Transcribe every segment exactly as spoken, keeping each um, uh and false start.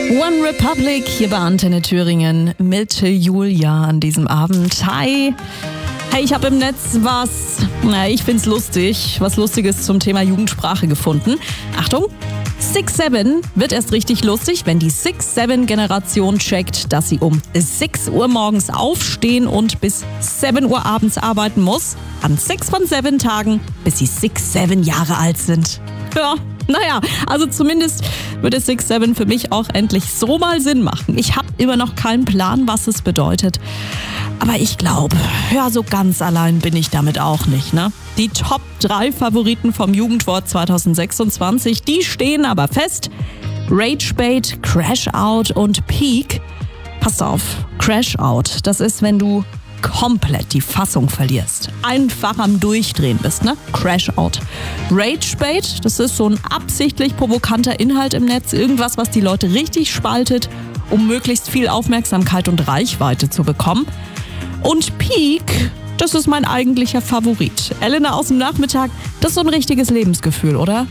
One Republic hier bei Antenne Thüringen mit Julia an diesem Abend. Hi! Hey, ich habe im Netz was, na, ich find's lustig, was Lustiges zum Thema Jugendsprache gefunden. Achtung! six seven wird erst richtig lustig, wenn die six seven Generation checkt, dass sie um sechs Uhr morgens aufstehen und bis sieben Uhr abends arbeiten muss. An sechs von sieben Tagen, bis sie six seven Jahre alt sind. Ja, naja, also zumindest würde six seven für mich auch endlich so mal Sinn machen. Ich habe immer noch keinen Plan, was es bedeutet. Aber ich glaube, ja, so ganz allein bin ich damit auch nicht, ne? Die Top drei Favoriten vom Jugendwort zwanzig sechsundzwanzig, die stehen aber fest. Ragebait, Crashout und Peak. Passt auf, Crashout, das ist, wenn du komplett die Fassung verlierst. Einfach am Durchdrehen bist, ne? Crashout. Ragebait, das ist so ein absichtlich provokanter Inhalt im Netz. Irgendwas, was die Leute richtig spaltet, um möglichst viel Aufmerksamkeit und Reichweite zu bekommen. Und Peak, das ist mein eigentlicher Favorit. Elena aus dem Nachmittag, das ist so ein richtiges Lebensgefühl, oder?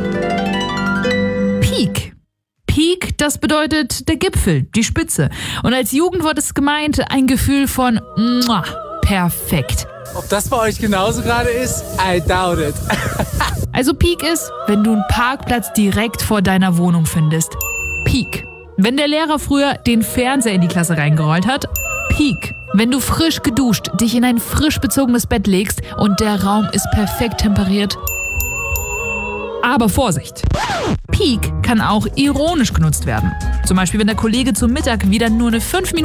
Peak. Peak, das bedeutet der Gipfel, die Spitze. Und als Jugendwort ist gemeint ein Gefühl von muah, perfekt. Ob das bei euch genauso gerade ist? I doubt it. Also Peak ist, wenn du einen Parkplatz direkt vor deiner Wohnung findest. Peak. Wenn der Lehrer früher den Fernseher in die Klasse reingerollt hat. Peak. Wenn du frisch geduscht dich in ein frisch bezogenes Bett legst und der Raum ist perfekt temperiert. Aber Vorsicht! Peak kann auch ironisch genutzt werden. Zum Beispiel, wenn der Kollege zum Mittag wieder nur eine fünf Minuten